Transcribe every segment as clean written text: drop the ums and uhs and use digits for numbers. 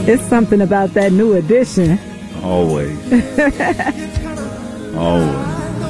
It's something about that New Edition. Always. Always.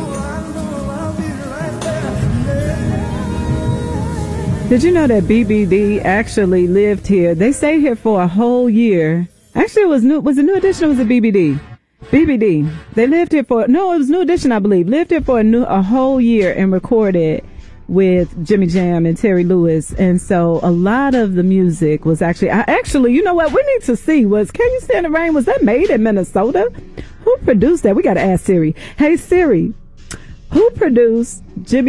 Did you know that BBD actually lived here? They stayed here for a whole year. Actually, was it New Edition or was it BBD? BBD. They lived here it was New Edition, I believe. Lived here for a whole year and recorded with Jimmy Jam and Terry Lewis. And so a lot of the music was actually, you know what? We need to see Can You Stand the Rain? Was that made in Minnesota? Who produced that? We got to ask Siri. Hey, Siri. Who produced Can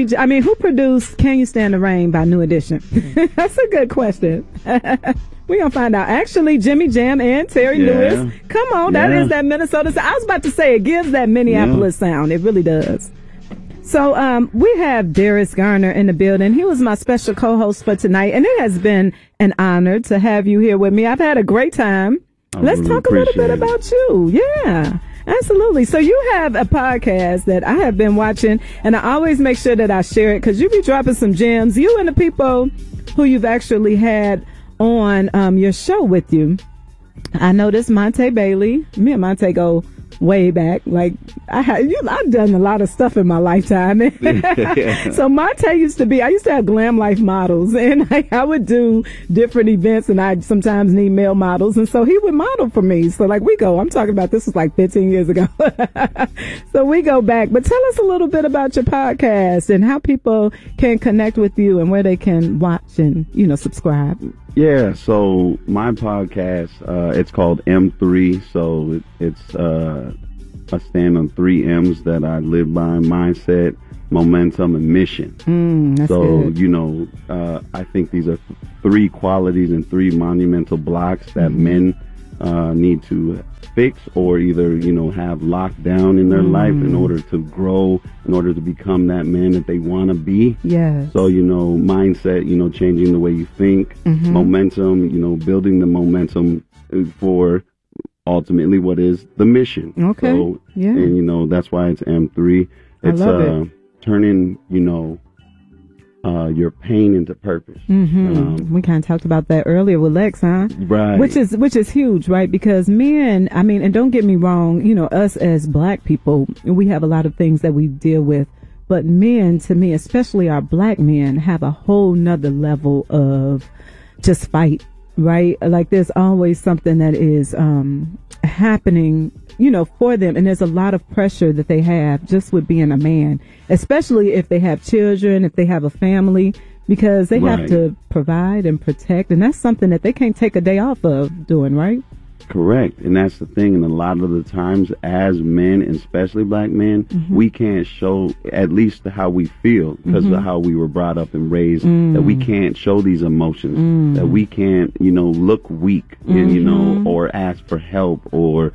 You Stand the Rain by New Edition? That's a good question. We're going to find out. Actually, Jimmy Jam and Terry Lewis. Come on, that is that Minnesota sound. I was about to say, it gives that Minneapolis sound. It really does. So we have Darius Garner in the building. He was my special co-host for tonight, and it has been an honor to have you here with me. I've had a great time. Let's talk a little bit about you. Yeah. Absolutely. So you have a podcast that I have been watching, and I always make sure that I share it because you be dropping some gems. You and the people who you've actually had on your show with you. I know this Monte Bailey. Me and Monte go way back. Like I've done a lot of stuff in my lifetime. So Monte I used to have Glam Life models, and I would do different events, and I'd sometimes need male models, and so he would model for me. So I'm talking about this was like 15 years ago. So we go back. But tell us a little bit about your podcast and how people can connect with you and where they can watch and, subscribe. Yeah, so my podcast, it's called M3. So it's I stand on 3 M's that I live by: mindset, momentum, and mission. That's good. I think these are 3 qualities and 3 monumental blocks that men need to fix or either, have locked down in their life in order to grow, in order to become that man that they want to be. Yes. So, mindset, changing the way you think, momentum, building the momentum for ultimately what is the mission. Okay. So, yeah. And, that's why it's M3. It's I love it. Turning, your pain into purpose. We kind of talked about that earlier with Lex, huh? Right. Which is huge, right? Because men, and don't get me wrong, us as black people, we have a lot of things that we deal with. But men, to me, especially our black men, have a whole nother level of just fight, right? Like there's always something that is happening, for them. And there's a lot of pressure that they have just with being a man, especially if they have children, if they have a family, because they have to provide and protect. And that's something that they can't take a day off of doing, right? Correct. And that's the thing. And a lot of the times as men, and especially black men, we can't show at least how we feel because of how we were brought up and raised, that we can't show these emotions, that we can't, look weak and, or ask for help or,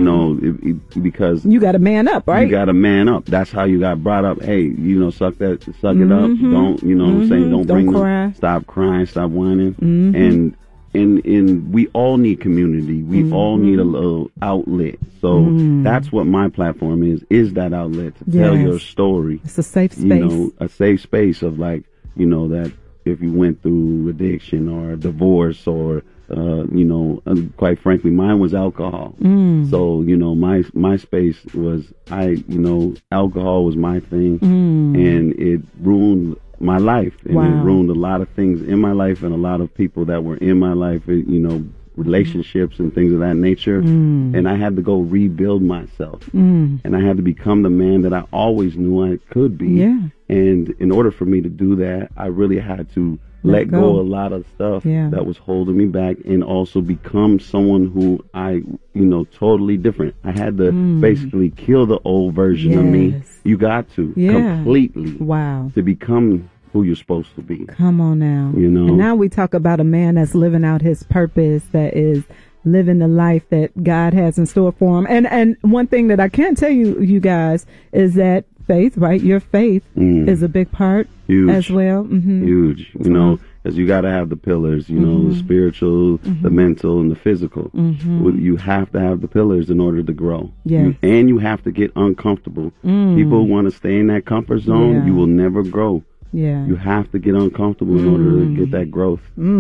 because you got to man up, right? You got to man up. That's how you got brought up. Hey, suck it up. Don't, saying don't cry. Stop crying, stop whining. And we all need community. We all need a little outlet. So that's what my platform is that outlet to tell your story. It's a safe space. A safe space of that if you went through addiction or a divorce or, quite frankly, mine was alcohol. So, my space was, alcohol was my thing and it ruined my life, and it ruined a lot of things in my life and a lot of people that were in my life, relationships and things of that nature. And I had to go rebuild myself, and I had to become the man that I always knew I could be. Yeah. And in order for me to do that, I really had to let go a lot of stuff that was holding me back, and also become someone who I, totally different. I had to basically kill the old version of me. You got to completely to become who you're supposed to be. Come on now. And now we talk about a man that's living out his purpose, that is living the life that God has in store for him. And one thing that I can tell you guys, is that faith, right? Your faith is a big part as well. Huge. Because you got to have the pillars, the spiritual, the mental, and the physical. You have to have the pillars in order to grow. And you have to get uncomfortable. People want to stay in that comfort zone. You will never grow. You have to get uncomfortable in order to get that growth.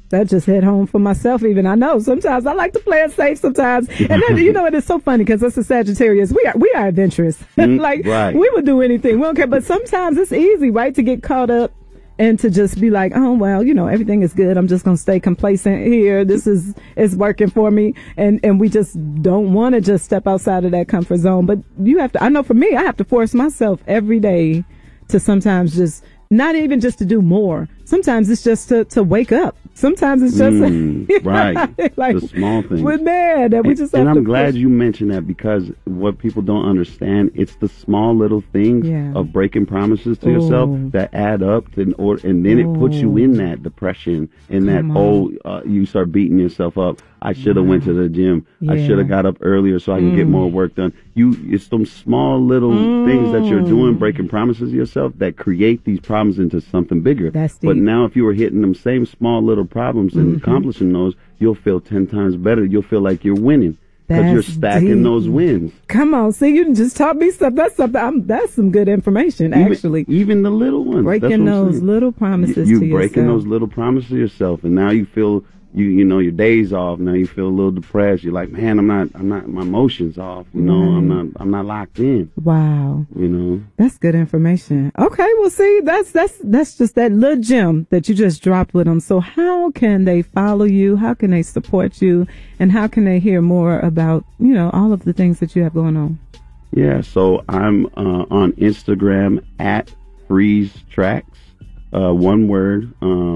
That just hit home for myself. Even I know sometimes I like to play it safe sometimes, and then it is so funny because us as Sagittarius, we are adventurous. Like right. we would do anything. We don't care. But sometimes it's easy, right, to get caught up and to just be like, oh well, everything is good. I'm just gonna stay complacent here. This is working for me, and we just don't want to just step outside of that comfort zone. But you have to. I know for me, I have to force myself every day to sometimes just. Not even just to do more. Sometimes it's just to wake up. Sometimes it's just right, like the small things. We're mad that we just. And have I'm to glad push. you mentioned that because what people don't understand, it's the small little things of breaking promises to yourself that add up and then it puts you in that depression and you start beating yourself up. I should have went to the gym. I should have got up earlier so I can get more work done. It's some small little things that you're doing, breaking promises to yourself that create these problems into something bigger. That's deep. But now if you were hitting them same small little problems and accomplishing those, you'll feel 10 times better. You'll feel like you're winning because you're stacking those wins. Come on, see, you just taught me stuff. That's something. That's some good information, actually. Even the little ones. Breaking those little promises to yourself. You breaking those little promises to yourself, and now you feel your day's off. Now you feel a little depressed. You're like, man, I'm not. My emotions off. I'm not locked in. Wow. That's good information. Okay, well, see, that's just that little gem that you just dropped with them. So how can they follow you? How can they support you? And how can they hear more about all of the things that you have going on? Yeah, so I'm on Instagram at Freeze Tracks. One word.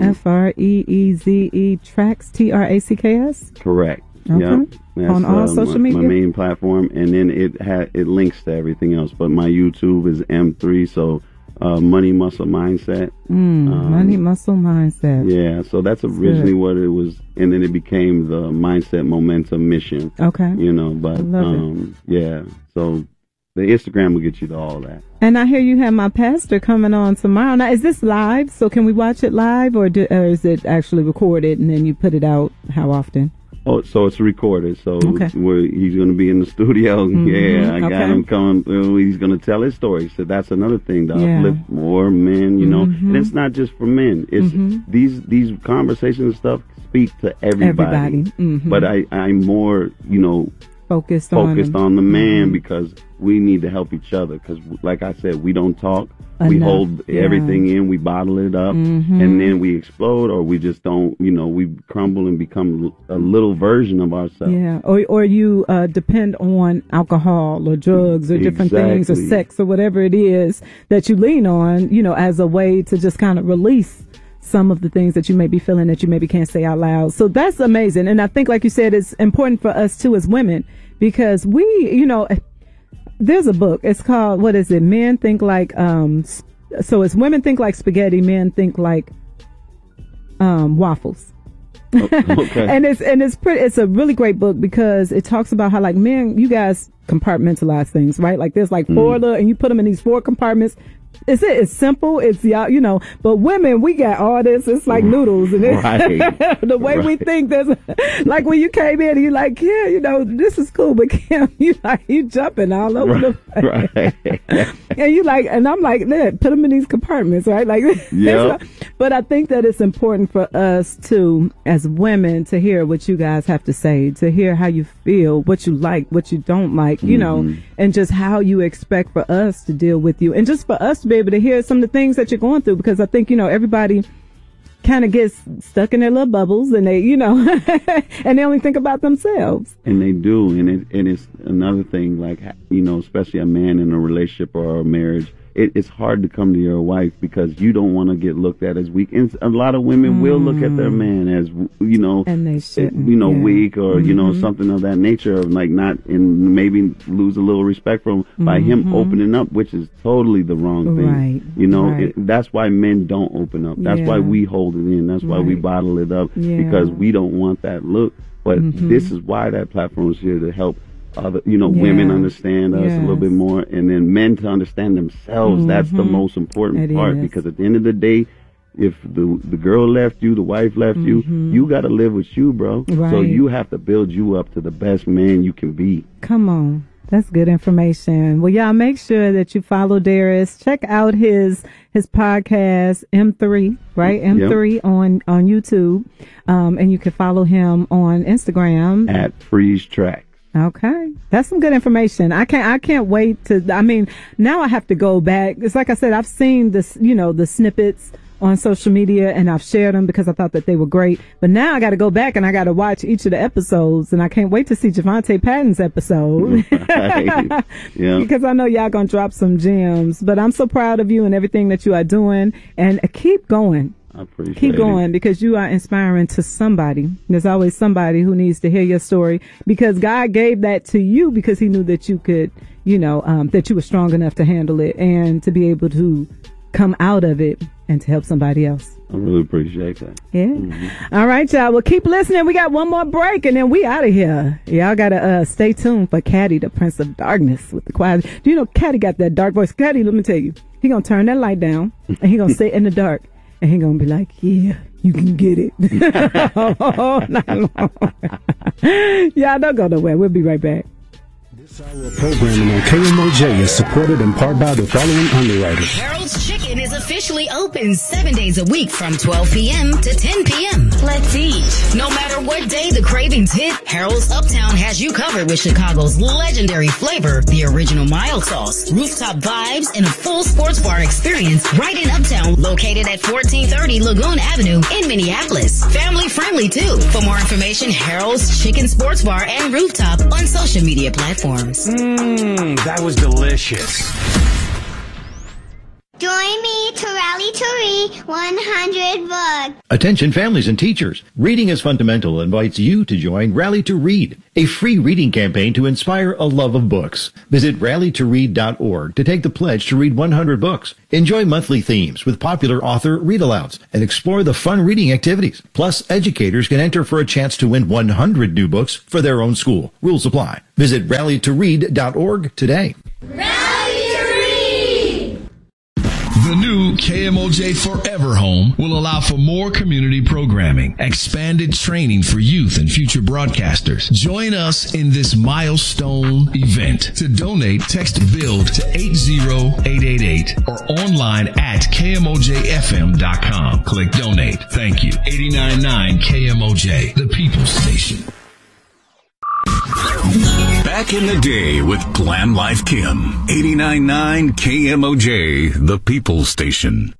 FREEZE Tracks, TRACKS. Correct. Okay. Yep. On all social media. My main platform, and then it links to everything else. But my YouTube is M3. So Money Muscle Mindset. Money Muscle Mindset. Yeah. So that's originally what it was, and then it became the Mindset Momentum Mission. Okay. But I love it. Yeah. So. The Instagram will get you to all that. And I hear you have my pastor coming on tomorrow. Now, is this live? So can we watch it live, or is it actually recorded and then you put it out? How often? Oh, so it's recorded. So he's going to be in the studio. Yeah, I got him coming. He's going to tell his story. So that's another thing to uplift more men. And it's not just for men. It's these conversations and stuff speak to everybody. But I'm more focused on the man because we need to help each other because like I said, we don't talk. We hold everything in, we bottle it up, and then we explode, or we just don't, we crumble and become a little version of ourselves. Yeah, or you depend on alcohol or drugs or different things or sex or whatever it is that you lean on, as a way to just kind of release some of the things that you may be feeling that you maybe can't say out loud. So that's amazing. And I think, like you said, it's important for us too as women because we, there's a book. It's called, what is it? Men Think Like, so it's Women Think Like Spaghetti, Men Think Like Waffles. Okay. and it's a really great book because it talks about how like men, you guys compartmentalize things, right? Like there's like four and you put them in these 4 compartments. It's simple. It's but women, we got all this. It's like noodles, and the way we think. There's like when you came in, and you're like, this is cool, but Kim, you jumping all over the place, and you like, and I'm like, put them in these compartments, right? Like, but I think that it's important for us to, as women, to hear what you guys have to say, to hear how you feel, what you like, what you don't like, and just how you expect for us to deal with you, and just for us to be able to hear some of the things that you're going through, because I think, everybody kind of gets stuck in their little bubbles and they, and they only think about themselves. And they do. And it's another thing, like, especially a man in a relationship or a marriage, it's hard to come to your wife because you don't want to get looked at as weak. And a lot of women will look at their man as, and they shouldn't. weak or, something of that nature, of like not, and maybe lose a little respect from by him opening up, which is totally the wrong thing. Right. That's why men don't open up. That's why we hold it in. That's why we bottle it up because we don't want that look. But this is why that platform is here to help other, women understand us a little bit more, and then men to understand themselves. That's the most important part, because at the end of the day, if the girl left you, the wife left you, you got to live with you, bro. Right. So you have to build you up to the best man you can be. Come on. That's good information. Well, y'all make sure that you follow Darius. Check out his podcast, M3, right? M3 on YouTube. And you can follow him on Instagram at Freeze Tracks. Okay. That's some good information. I can't wait now I have to go back. It's like I said, I've seen this, the snippets on social media, and I've shared them because I thought that they were great. But now I got to go back and I got to watch each of the episodes, and I can't wait to see Javante Patton's episode. Right. Yeah. Because I know y'all gonna drop some gems. But I'm so proud of you and everything that you are doing, and keep going. I appreciate it. Keep going, because you are inspiring to somebody. There's always somebody who needs to hear your story, because God gave that to you because he knew that you could, that you were strong enough to handle it and to be able to come out of it and to help somebody else. I really appreciate that. Yeah. Mm-hmm. All right, y'all. Well, keep listening. We got one more break and then we out of here. Y'all gotta stay tuned for Caddy, the Prince of Darkness, with the quiet. Do you know Caddy got that dark voice? Caddy, let me tell you, he gonna turn that light down and he gonna sit in the dark and he gonna be like, yeah, you can get it. All night long. Y'all don't go nowhere. We'll be right back. This hour of programming on KMOJ is supported in part by the following underwriters. Harold's Chicken is officially open 7 days a week from 12 p.m. to 10 p.m. Let's eat. No matter what day the cravings hit, Harold's Uptown has you covered with Chicago's legendary flavor, the original mild sauce, rooftop vibes, and a full sports bar experience right in Uptown, located at 1430 Lagoon Avenue in Minneapolis. Family friendly too. For more information, Harold's Chicken Sports Bar and Rooftop on social media platforms. That was delicious. Join me to rally to read 100 books. Attention families and teachers. Reading is Fundamental invites you to join Rally to Read, a free reading campaign to inspire a love of books. Visit rallytoread.org to take the pledge to read 100 books. Enjoy monthly themes with popular author read-alouds and explore the fun reading activities. Plus, educators can enter for a chance to win 100 new books for their own school. Rules apply. Visit rallytoread.org today. The new KMOJ Forever Home will allow for more community programming, expanded training for youth and future broadcasters. Join us in this milestone event. To donate, text BUILD to 80888 or online at KMOJFM.com. Click donate. Thank you. 89.9 KMOJ, the People's Station. Back in the day with Glam Life Kim. 89.9 KMOJ, the People's Station.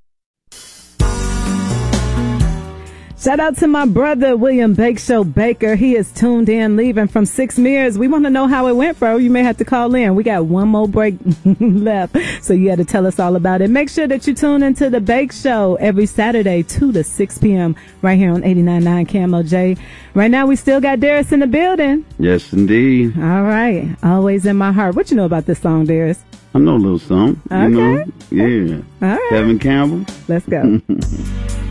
Shout out to my brother, William Bake Show Baker. He is tuned in, leaving from 6 Mirrors. We want to know how it went, bro. You may have to call in. We got one more break left, so you got to tell us all about it. Make sure that you tune into the Bake Show every Saturday, 2 to 6 p.m. right here on 89.9 KMOJ. Right now, we still got Darius in the building. Yes, indeed. All right. Always in my heart. What you know about this song, Darius? I know a little something. Okay. You know? Yeah. All right. Kevin Campbell. Let's go.